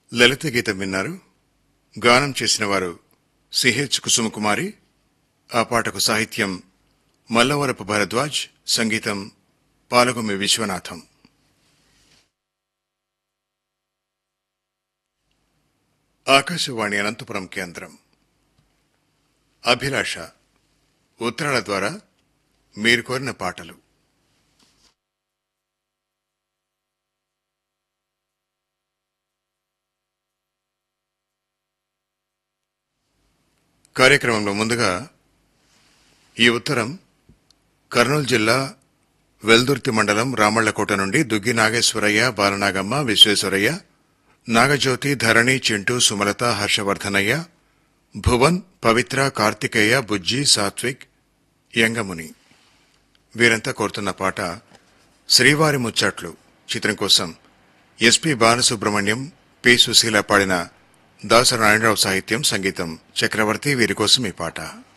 లలిత గీతం విన్నారు. గానం చేసిన వారు సిహెచ్ కుసుమకుమారి. ఆ పాటకు సాహిత్యం మల్లవరపు భరద్వాజ్, సంగీతం పాలగుమి విశ్వనాథం. ఆకాశవాణి అనంతపురం కేంద్రం. అభిలాష ఉత్తరాల ద్వారా మీరు కోరిన పాటలు. కార్యక్రమంలో ముందుగా ఈ ఉత్తరం కర్నూలు జిల్లా వెల్దుర్తి మండలం రామళ్లకోట నుండి దుగ్గి నాగేశ్వరయ్య, బాలనాగమ్మ, విశ్వేశ్వరయ్య, నాగజ్యోతి, ధరణి, చింటూ, సుమలత, హర్షవర్ధనయ్య, భువన్, పవిత్ర, కార్తికేయ, బుజ్జి, సాత్విక్, యంగముని వీరంతా కోరుతున్న పాట శ్రీవారి ముచ్చట్లు చిత్రం కోసం ఎస్పి బాలసుబ్రహ్మణ్యం, పి సుశీల పాడిన దాసనారాయణరావు సాహిత్యం, సంగీతం చక్రవర్తి. వీరి కోసం ఈ పాట.